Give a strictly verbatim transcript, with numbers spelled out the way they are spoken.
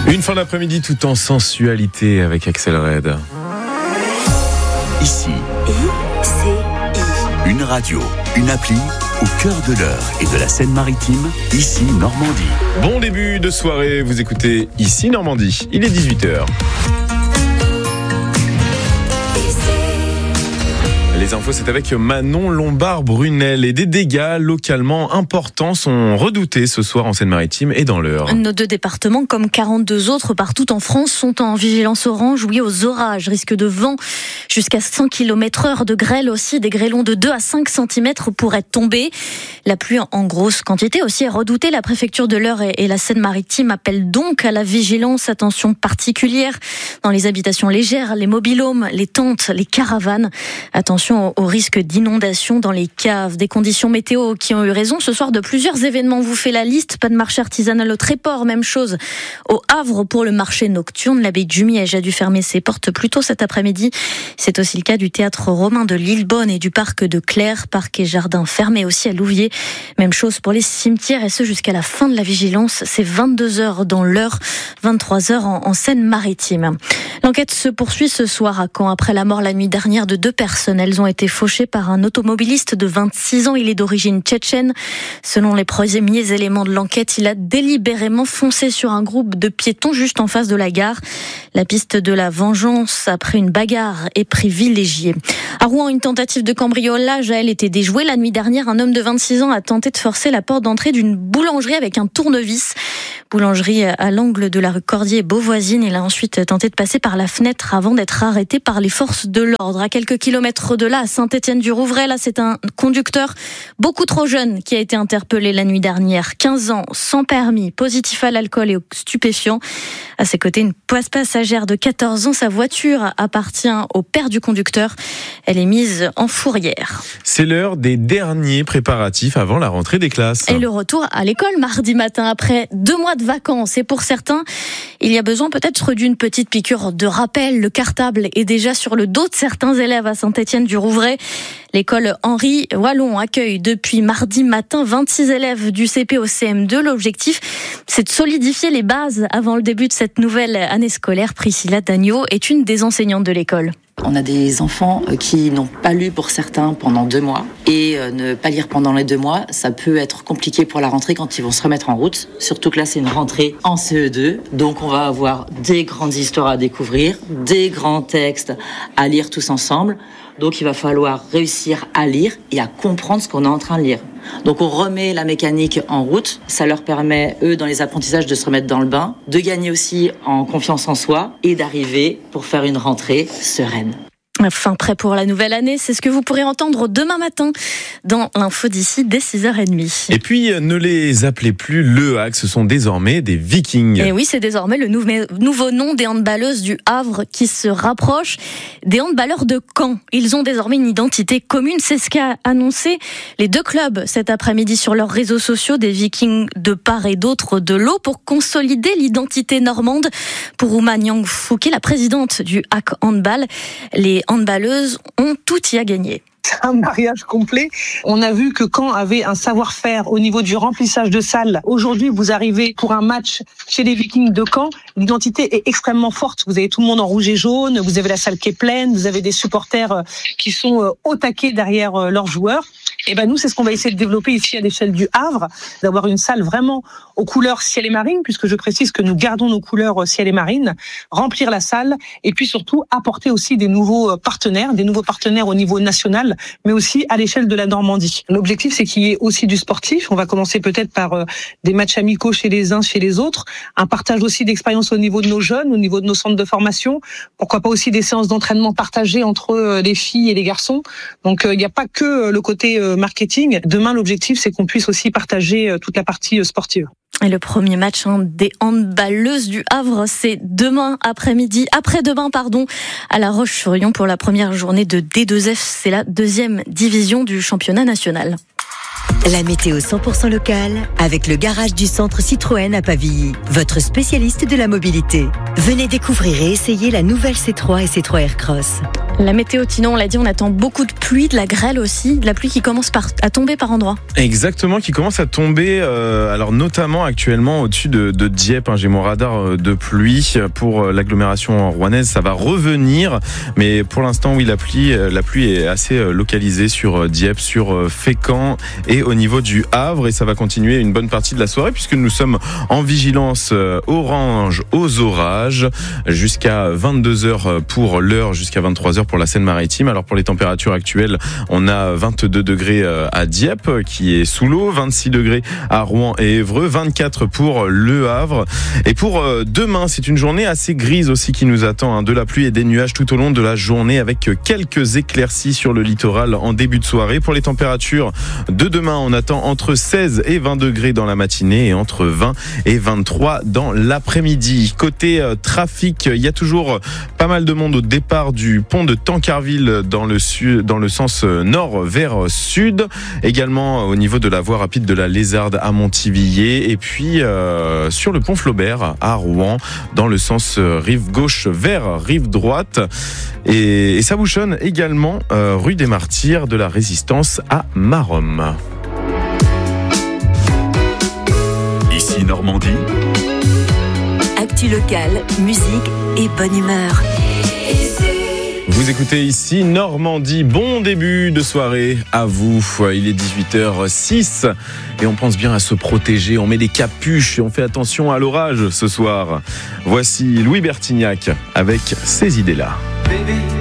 Une fin d'après-midi tout en sensualité avec Axel Red. Ici, I C I. Une radio, une appli au cœur de l'Eure et de la Seine-Maritime, ici Normandie. Bon début de soirée, vous écoutez Ici Normandie, il est dix-huit heures. Les infos, c'est avec Manon Lombard-Brunel. Et des dégâts localement importants sont redoutés ce soir en Seine-Maritime et dans l'Eure. Nos deux départements, comme quarante-deux autres partout en France, sont en vigilance orange, oui, aux orages. Risque de vent jusqu'à cent kilomètres heure, de grêle aussi. Des grêlons de deux à cinq centimètres pourraient tomber. La pluie en grosse quantité aussi est redoutée. La préfecture de l'Eure et la Seine-Maritime appellent donc à la vigilance. Attention particulière dans les habitations légères, les mobil-homes, les tentes, les caravanes. Attention au risque d'inondation dans les caves. Des conditions météo qui ont eu raison ce soir de plusieurs événements. Vous fait la liste. Pas de marché artisanal au Tréport, même chose au Havre pour le marché nocturne. L'abbaye de Jumièges a dû fermer ses portes plus tôt cet après-midi. C'est aussi le cas du théâtre romain de Lillebonne et du parc de Clerre. Parc et jardin fermés aussi à Louviers. Même chose pour les cimetières et ce jusqu'à la fin de la vigilance. C'est vingt-deux heures dans l'Eure, vingt-trois heures en, en Seine-Maritime. L'enquête se poursuit ce soir à Caen après la mort la nuit dernière de deux personnes. Elles ont été fauchées par un automobiliste de vingt-six ans. Il est d'origine tchétchène. Selon les premiers éléments de l'enquête, il a délibérément foncé sur un groupe de piétons juste en face de la gare. La piste de la vengeance après une bagarre est privilégiée. À Rouen, une tentative de cambriolage a elle été déjouée. La nuit dernière, un homme de vingt-six ans a tenté de forcer la porte d'entrée d'une boulangerie avec un tournevis. Boulangerie à l'angle de la rue Cordier-Beauvoisine. Il a ensuite tenté de passer par la fenêtre avant d'être arrêté par les forces de l'ordre. À quelques kilomètres de là, à Saint-Étienne-du-Rouvray, là, c'est un conducteur beaucoup trop jeune qui a été interpellé la nuit dernière. quinze ans, sans permis, positif à l'alcool et aux stupéfiants. À ses côtés, une passagère de quatorze ans. Sa voiture appartient au père du conducteur. Elle est mise en fourrière. C'est l'heure des derniers préparatifs avant la rentrée des classes. Et le retour à l'école mardi matin après deux mois de vacances. Et pour certains, il y a besoin peut-être d'une petite piqûre de rappel. Le cartable est déjà sur le dos de certains élèves à Saint-Étienne-du-Rouvray. L'école Henri Wallon accueille depuis mardi matin vingt-six élèves du C P au C M deux. L'objectif, c'est de solidifier les bases avant le début de cette nouvelle année scolaire. Priscilla Dagneau est une des enseignantes de l'école. On a des enfants qui n'ont pas lu pour certains pendant deux mois. Et ne pas lire pendant les deux mois, ça peut être compliqué pour la rentrée quand ils vont se remettre en route. Surtout que là, c'est une rentrée en C E deux. Donc on va avoir des grandes histoires à découvrir, des grands textes à lire tous ensemble. Donc il va falloir réussir à lire et à comprendre ce qu'on est en train de lire. Donc on remet la mécanique en route. Ça leur permet, eux, dans les apprentissages, de se remettre dans le bain, de gagner aussi en confiance en soi et d'arriver pour faire une rentrée sereine. Fin prêt pour la nouvelle année, c'est ce que vous pourrez entendre demain matin dans l'info d'ici dès six heures trente. Et puis, ne les appelez plus le H A C, ce sont désormais des Vikings. Et oui, c'est désormais le nouveau nom des handballeuses du Havre qui se rapproche des handballeurs de Caen. Ils ont désormais une identité commune, c'est ce qu'a annoncé les deux clubs cet après-midi sur leurs réseaux sociaux, des Vikings de part et d'autre de l'eau, pour consolider l'identité normande. Pour Ouma Nyang Fouquet, la présidente du H A C Handball, les handballeuses ont tout y à gagner. C'est un mariage complet. On a vu que Caen avait un savoir-faire au niveau du remplissage de salles. Aujourd'hui, vous arrivez pour un match chez les Vikings de Caen. L'identité est extrêmement forte. Vous avez tout le monde en rouge et jaune. Vous avez la salle qui est pleine. Vous avez des supporters qui sont au taquet derrière leurs joueurs. Et ben nous, c'est ce qu'on va essayer de développer ici à l'échelle du Havre, d'avoir une salle vraiment aux couleurs ciel et marine, puisque je précise que nous gardons nos couleurs ciel et marine, remplir la salle et puis surtout apporter aussi des nouveaux partenaires, des nouveaux partenaires au niveau national, mais aussi à l'échelle de la Normandie. L'objectif, c'est qu'il y ait aussi du sportif. On va commencer peut-être par des matchs amicaux chez les uns, chez les autres, un partage aussi d'expérience au niveau de nos jeunes, au niveau de nos centres de formation. Pourquoi pas aussi des séances d'entraînement partagées entre les filles et les garçons. Donc il n'y a pas que le côté marketing. Demain, l'objectif, c'est qu'on puisse aussi partager toute la partie sportive. Et le premier match hein, des handballeuses du Havre, c'est demain après-midi, après-demain, pardon, à La Roche-sur-Yon pour la première journée de D deux F. C'est la deuxième division du championnat national. La météo cent pour cent locale avec le garage du centre Citroën à Pavilly, votre spécialiste de la mobilité. Venez découvrir et essayer la nouvelle C trois et C trois Aircross. La météo, Tino, on l'a dit, on attend beaucoup de pluie, de la grêle aussi, de la pluie qui commence par, à tomber par endroits. Exactement, qui commence à tomber, euh, alors notamment actuellement au-dessus de, de Dieppe. Hein, j'ai mon radar de pluie pour l'agglomération rouennaise, ça va revenir, mais pour l'instant, oui, la pluie, la pluie est assez localisée sur Dieppe, sur Fécamp et au niveau du Havre, et ça va continuer une bonne partie de la soirée puisque nous sommes en vigilance orange aux orages jusqu'à vingt-deux heures pour l'heure, jusqu'à vingt-trois heures pour la Seine-Maritime. Alors pour les températures actuelles, on a vingt-deux degrés à Dieppe qui est sous l'eau, vingt-six degrés à Rouen et Évreux, vingt-quatre pour Le Havre. Et pour demain, c'est une journée assez grise aussi qui nous attend, hein. De la pluie et des nuages tout au long de la journée avec quelques éclaircies sur le littoral en début de soirée. Pour les températures de demain, on attend entre seize et vingt degrés dans la matinée et entre vingt et vingt-trois dans l'après-midi. Côté euh, trafic, il y a toujours pas mal de monde au départ du pont de Tancarville dans le sud, dans le sens nord vers sud. Également au niveau de la voie rapide de la Lézarde à Montivilliers. Et puis euh, sur le pont Flaubert à Rouen dans le sens rive gauche vers rive droite. Et, et ça bouchonne également euh, rue des Martyrs de la Résistance à Maromme. Ici Normandie. Actu locale, musique et bonne humeur. Vous écoutez ici Normandie, bon début de soirée à vous. Il est dix-huit heures six et on pense bien à se protéger, on met des capuches et on fait attention à l'orage ce soir. Voici Louis Bertignac avec ces idées-là.